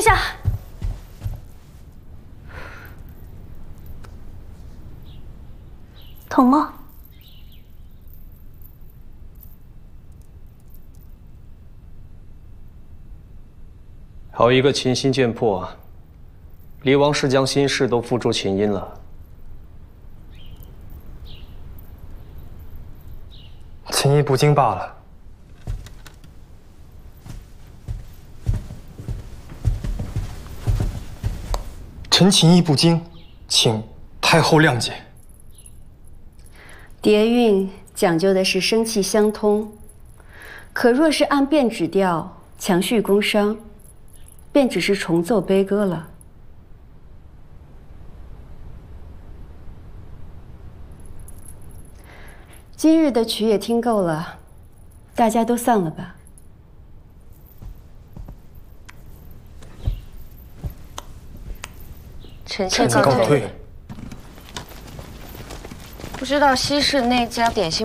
下。疼吗？ 好一个秦心剑魄，离王是将心事都付诸秦音了。 情意不精罢了。臣情意不精，请太后谅解。 蝶韵讲究的是声气相通，可若是按变指调强续宫商，便只是重奏悲歌了。今日的曲也听够了，大家都散了吧。 臣妾告退。不知道西市那家点心